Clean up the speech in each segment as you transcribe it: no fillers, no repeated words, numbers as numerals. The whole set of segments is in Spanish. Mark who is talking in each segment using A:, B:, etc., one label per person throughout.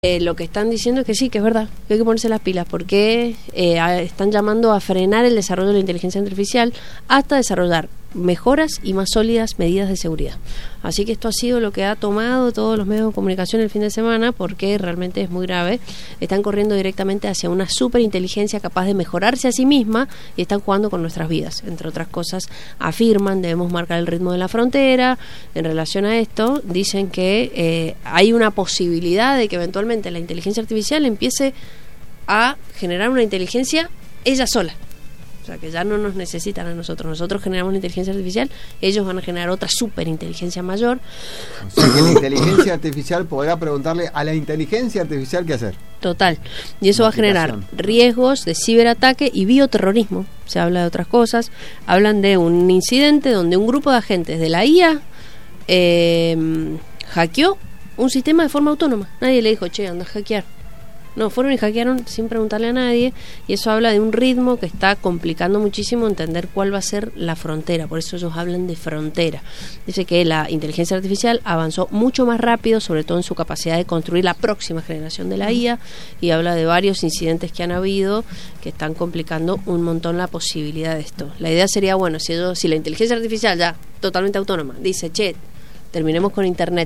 A: Lo que están diciendo es que sí, que es verdad, que hay que ponerse las pilas, porque están llamando a frenar el desarrollo de la inteligencia artificial hasta desarrollar mejoras y más sólidas medidas de seguridad. Así que esto ha sido lo que ha tomado todos los medios de comunicación el fin de semana, porque realmente es muy grave. Están corriendo directamente hacia una superinteligencia capaz de mejorarse a sí misma y están jugando con nuestras vidas. Entre otras cosas, afirman debemos marcar el ritmo de la frontera. En relación a esto, dicen que hay una posibilidad de que eventualmente la inteligencia artificial empiece a generar una inteligencia ella sola. O sea, que ya no nos necesitan a nosotros. Nosotros generamos la inteligencia artificial, ellos van a generar otra superinteligencia mayor.
B: O sea, que la inteligencia artificial podrá preguntarle a la inteligencia artificial qué hacer.
A: Total. Y eso va a generar riesgos de ciberataque y bioterrorismo. Se habla de otras cosas. Hablan de un incidente donde un grupo de agentes de la IA hackeó un sistema de forma autónoma. Nadie le dijo, che, anda a hackear. No, fueron y hackearon sin preguntarle a nadie, y eso habla de un ritmo que está complicando muchísimo entender cuál va a ser la frontera. Por eso ellos hablan de frontera. Dice que la inteligencia artificial avanzó mucho más rápido, sobre todo en su capacidad de construir la próxima generación de la IA, y habla de varios incidentes que han habido que están complicando un montón la posibilidad de esto. La idea sería, bueno, si la inteligencia artificial ya totalmente autónoma dice, che, terminemos con internet,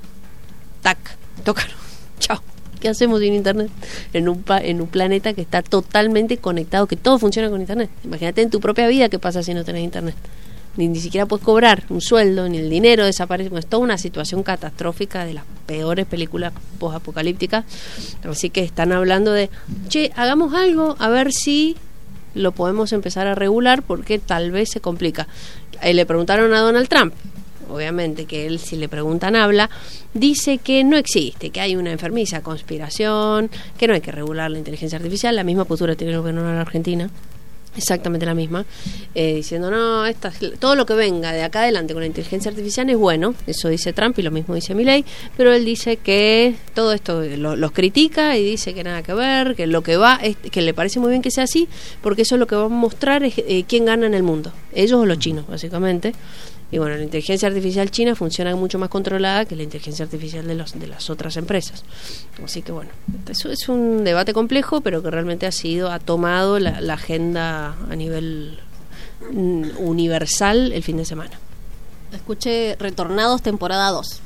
A: tac, tócalo, chao. ¿Qué hacemos sin internet? En un planeta que está totalmente conectado, que todo funciona con internet. Imagínate en tu propia vida qué pasa si no tenés internet. Ni siquiera puedes cobrar un sueldo, ni el dinero desaparece. Bueno, es toda una situación catastrófica, de las peores películas post-apocalípticas. Así que están hablando de, che, hagamos algo, a ver si lo podemos empezar a regular, porque tal vez se complica. Le preguntaron a Donald Trump. Obviamente que él, si le preguntan, habla, dice que no existe, que hay una enfermiza conspiración, que no hay que regular la inteligencia artificial. La misma postura tiene el gobierno de la Argentina, exactamente la misma, diciendo, no, todo lo que venga de acá adelante con la inteligencia artificial es bueno. Eso dice Trump y lo mismo dice Milei, pero él dice que todo esto los critica y dice que nada que ver, que lo que va es que le parece muy bien que sea así, porque eso es lo que va a mostrar es quién gana en el mundo, ellos o los chinos, básicamente. Y bueno, la inteligencia artificial china funciona mucho más controlada que la inteligencia artificial de las otras empresas. Así que bueno, eso es un debate complejo, pero que realmente ha tomado la agenda a nivel universal el fin de semana.
C: Escuché Retornados temporada 2.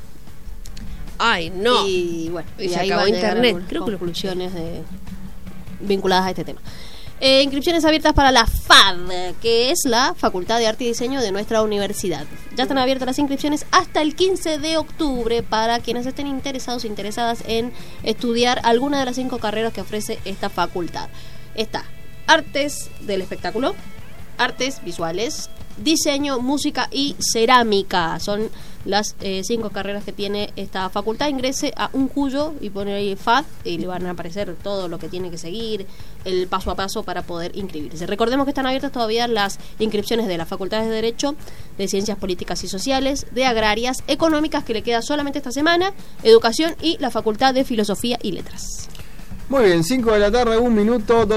A: Ay, no.
C: Y bueno,
A: y se acabó internet.
C: Creo que conclusiones vinculadas a este tema. Inscripciones abiertas para la FAD, que es la Facultad de Arte y Diseño de nuestra universidad. Ya están abiertas las inscripciones hasta el 15 de octubre para quienes estén interesados o interesadas en estudiar alguna de las 5 carreras que ofrece esta facultad. Está Artes del Espectáculo, Artes Visuales, Diseño, Música y Cerámica. Son las 5 carreras que tiene esta facultad. Ingrese a un Cuyo y pone ahí FAD y le van a aparecer todo lo que tiene que seguir, el paso a paso para poder inscribirse. Recordemos que están abiertas todavía las inscripciones de las facultades de Derecho, de Ciencias Políticas y Sociales, de Agrarias, Económicas, que le queda solamente esta semana, Educación, y la Facultad de Filosofía y Letras.
B: Muy bien, 5 de la tarde, 1 minuto,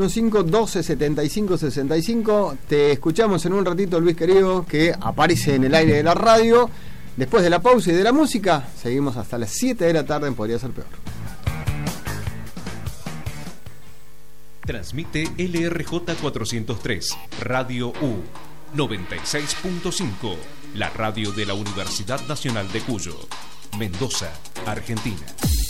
B: 2615-1275-65. Te escuchamos en un ratito, Luis querido, que aparece en el aire de la radio. Después de la pausa y de la música, seguimos hasta las 7 de la tarde en Podría Ser Peor.
D: Transmite LRJ 403, Radio U, 96.5, la radio de la Universidad Nacional de Cuyo, Mendoza, Argentina.